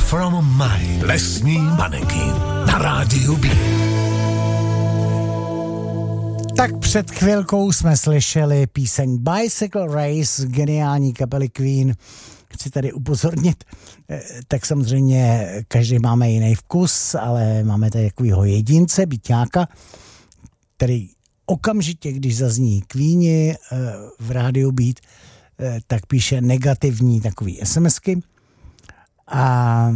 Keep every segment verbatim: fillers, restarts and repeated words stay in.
from Mine. Lesní manekin na rádiu B. Tak před chvilkou jsme slyšeli píseň Bicycle Race geniální kapely Queen. Chci tady upozornit, tak samozřejmě každý máme jiný vkus, ale máme tady takovýho jedince, byťáka, který okamžitě, když zazní Queeni v rádiu Beat, tak píše negativní takový SMSky a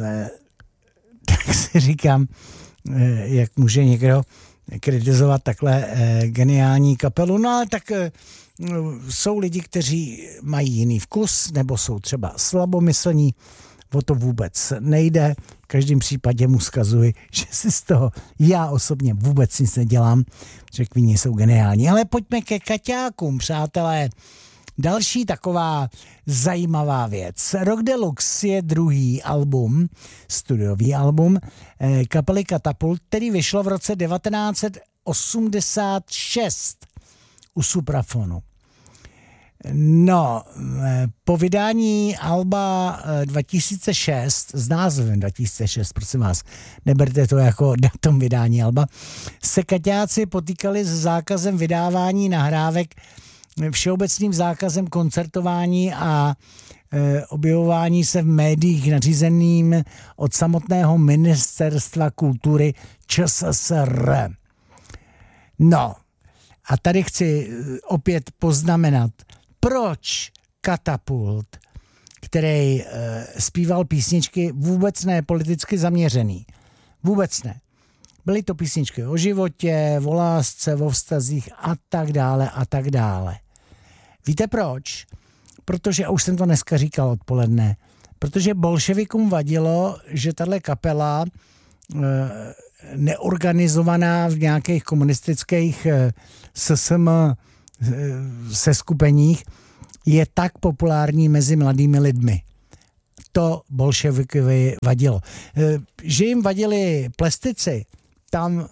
tak si říkám, jak může někdo kritizovat takhle geniální kapelu, no ale tak jsou lidi, kteří mají jiný vkus, nebo jsou třeba slabomyslní, o to vůbec nejde. V každém případě mu zkazuji, že si z toho já osobně vůbec nic nedělám, že Queeni jsou geniální. Ale pojďme ke Kaťákům, přátelé. Další taková zajímavá věc. Rock Deluxe je druhý album, studiový album kapely Katapult, který vyšlo v roce devatenáct set osmdesát šest u Suprafonu. No, po vydání alba dva tisíce šest, s názvem dva tisíce šest, prosím vás, neberte to jako datum vydání alba, se Kaťáci potýkali s zákazem vydávání nahrávek, všeobecným zákazem koncertování a e, objevování se v médiích nařízeným od samotného Ministerstva kultury ČSSR. No, a tady chci opět poznamenat, proč Katapult, který e, zpíval písničky vůbec ne politicky zaměřený. Vůbec ne. Byly to písničky o životě, o lásce, o vztazích a tak dále a tak dále. Víte proč? Protože, už jsem to dneska říkal odpoledne, protože bolševikům vadilo, že tahle kapela e, neorganizovaná v nějakých komunistických e, S S M e, seskupeních je tak populární mezi mladými lidmi. To bolševikovi vadilo. E, že jim vadili plestici, tam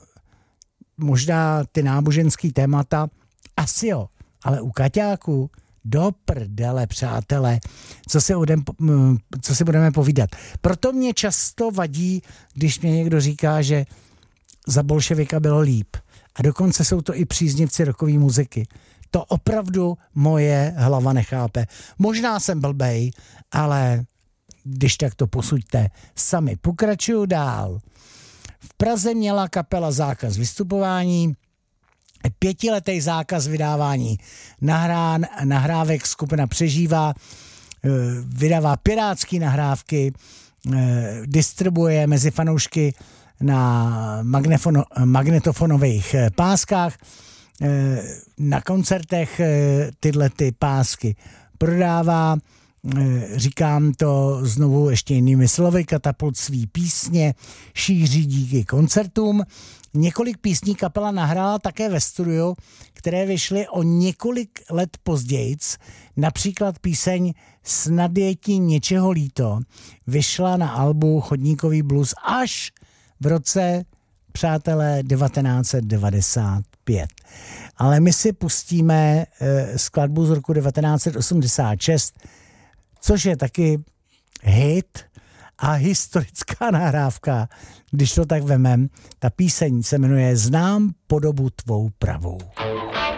možná ty náboženský témata, asi jo, ale u Kaťáků do prdele, přátelé, co si, udem, co si budeme povídat. Proto mě často vadí, když mě někdo říká, že za bolševika bylo líp. A dokonce jsou to i příznivci rockové muziky. To opravdu moje hlava nechápe. Možná jsem blbej, ale když tak to posuďte sami. Pokračuju dál. V Praze měla kapela zákaz vystupování, pětiletý zákaz vydávání nahrán, nahrávek, skupina přežívá, vydává pirátský nahrávky, distribuje mezi fanoušky na magnetofono, magnetofonových páskách, na koncertech tyhle ty pásky prodává. Říkám to znovu ještě jinými slovy, Katapult svý písně šíří díky koncertům. Několik písní kapela nahrála také ve studiu, které vyšly o několik let později. Například píseň Snad je ti něčeho líto vyšla na albu Chodníkový blues až v roce, přátelé, devatenáct set devadesát pět. Ale my si pustíme eh, skladbu z roku devatenáct set osmdesát šest, což je taky hit a historická nahrávka, když to tak vemem. Ta píseň se jmenuje Znám podobu tvou pravou.